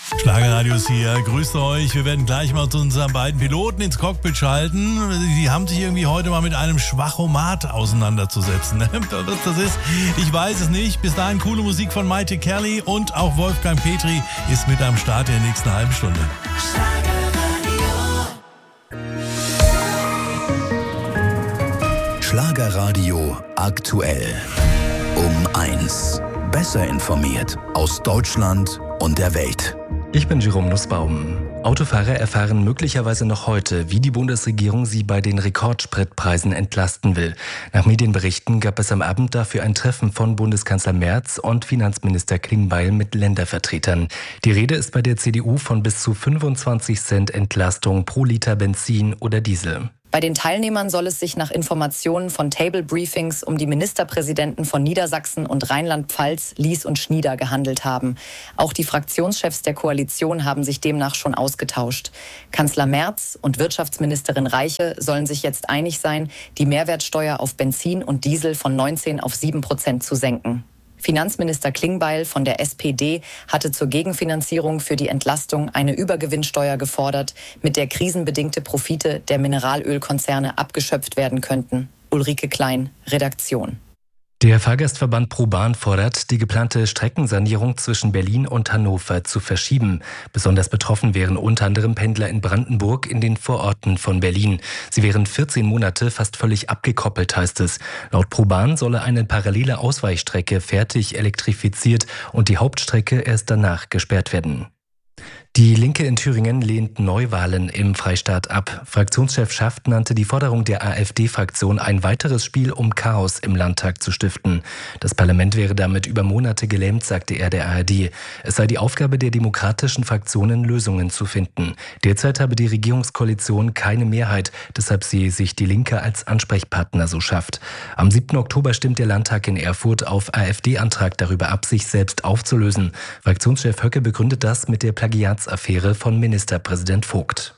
Schlagerradios hier, grüßt euch. Wir werden gleich mal zu unseren beiden Piloten ins Cockpit schalten. Die haben sich irgendwie heute mal mit einem Schwachomat auseinanderzusetzen. Was das ist, ich weiß es nicht. Bis dahin coole Musik von Maite Kerli und auch Wolfgang Petri ist mit am Start in der nächsten halben Stunde. Schlagerradio aktuell. Um 1. Besser informiert aus Deutschland und der Welt. Ich bin Jerome Nussbaum. Autofahrer erfahren möglicherweise noch heute, wie die Bundesregierung sie bei den Rekordspritpreisen entlasten will. Nach Medienberichten gab es am Abend dafür ein Treffen von Bundeskanzler Merz und Finanzminister Klingbeil mit Ländervertretern. Die Rede ist bei der CDU von bis zu 25 Cent Entlastung pro Liter Benzin oder Diesel. Bei den Teilnehmern soll es sich nach Informationen von Table Briefings um die Ministerpräsidenten von Niedersachsen und Rheinland-Pfalz, Lies und Schnieder gehandelt haben. Auch die Fraktionschefs der Koalition haben sich demnach schon ausgetauscht. Kanzler Merz und Wirtschaftsministerin Reiche sollen sich jetzt einig sein, die Mehrwertsteuer auf Benzin und Diesel von 19 auf 7% zu senken. Finanzminister Klingbeil von der SPD hatte zur Gegenfinanzierung für die Entlastung eine Übergewinnsteuer gefordert, mit der krisenbedingte Profite der Mineralölkonzerne abgeschöpft werden könnten. Ulrike Klein, Redaktion. Der Fahrgastverband ProBahn fordert, die geplante Streckensanierung zwischen Berlin und Hannover zu verschieben. Besonders betroffen wären unter anderem Pendler in Brandenburg in den Vororten von Berlin. Sie wären 14 Monate fast völlig abgekoppelt, heißt es. Laut ProBahn solle eine parallele Ausweichstrecke fertig elektrifiziert und die Hauptstrecke erst danach gesperrt werden. Die Linke in Thüringen lehnt Neuwahlen im Freistaat ab. Fraktionschef Schaft nannte die Forderung der AfD-Fraktion ein weiteres Spiel, um Chaos im Landtag zu stiften. Das Parlament wäre damit über Monate gelähmt, sagte er der ARD. Es sei die Aufgabe der demokratischen Fraktionen, Lösungen zu finden. Derzeit habe die Regierungskoalition keine Mehrheit, deshalb sehe sich die Linke als Ansprechpartner, so Schaft. Am 7. Oktober stimmt der Landtag in Erfurt auf AfD-Antrag darüber ab, sich selbst aufzulösen. Fraktionschef Höcke begründet das mit der Plagiatsaffäre von Ministerpräsident Vogt.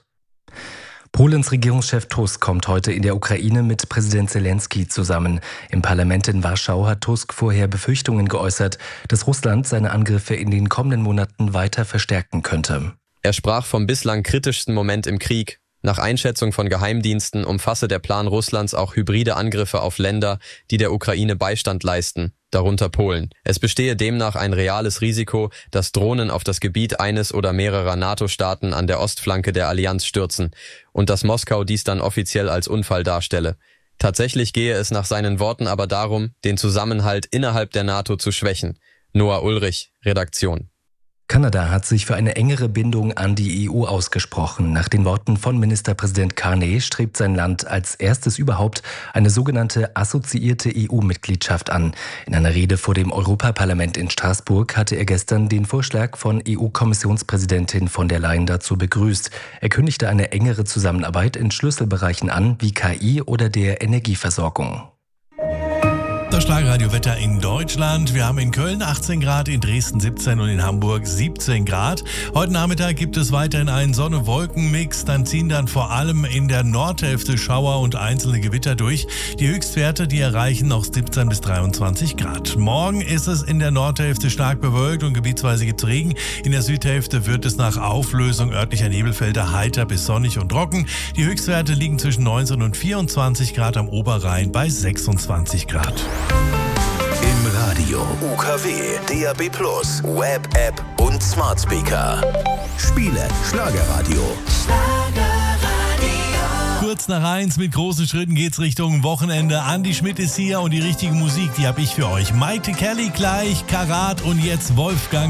Polens Regierungschef Tusk kommt heute in der Ukraine mit Präsident Zelensky zusammen. Im Parlament in Warschau hat Tusk vorher Befürchtungen geäußert, dass Russland seine Angriffe in den kommenden Monaten weiter verstärken könnte. Er sprach vom bislang kritischsten Moment im Krieg. Nach Einschätzung von Geheimdiensten umfasse der Plan Russlands auch hybride Angriffe auf Länder, die der Ukraine Beistand leisten, darunter Polen. Es bestehe demnach ein reales Risiko, dass Drohnen auf das Gebiet eines oder mehrerer NATO-Staaten an der Ostflanke der Allianz stürzen und dass Moskau dies dann offiziell als Unfall darstelle. Tatsächlich gehe es nach seinen Worten aber darum, den Zusammenhalt innerhalb der NATO zu schwächen. Noah Ulrich, Redaktion. Kanada hat sich für eine engere Bindung an die EU ausgesprochen. Nach den Worten von Ministerpräsident Carney strebt sein Land als erstes überhaupt eine sogenannte assoziierte EU-Mitgliedschaft an. In einer Rede vor dem Europaparlament in Straßburg hatte er gestern den Vorschlag von EU-Kommissionspräsidentin von der Leyen dazu begrüßt. Er kündigte eine engere Zusammenarbeit in Schlüsselbereichen an, wie KI oder der Energieversorgung. Das Schlagerradio-Wetter in Deutschland. Wir haben in Köln 18 Grad, in Dresden 17 und in Hamburg 17 Grad. Heute Nachmittag gibt es weiterhin einen Sonne-Wolken-Mix. Dann ziehen dann vor allem in der Nordhälfte Schauer und einzelne Gewitter durch. Die Höchstwerte, die erreichen noch 17 bis 23 Grad. Morgen ist es in der Nordhälfte stark bewölkt und gebietsweise gibt es Regen. In der Südhälfte wird es nach Auflösung örtlicher Nebelfelder heiter bis sonnig und trocken. Die Höchstwerte liegen zwischen 19 und 24 Grad, am Oberrhein bei 26 Grad. Im Radio, UKW, DAB+, Web-App und Smart Speaker. Spiele Schlagerradio. Kurz nach 1 mit großen Schritten geht's Richtung Wochenende. Andi Schmidt ist hier und die richtige Musik, die habe ich für euch. Maite Kerli gleich, Karat und jetzt Wolfgang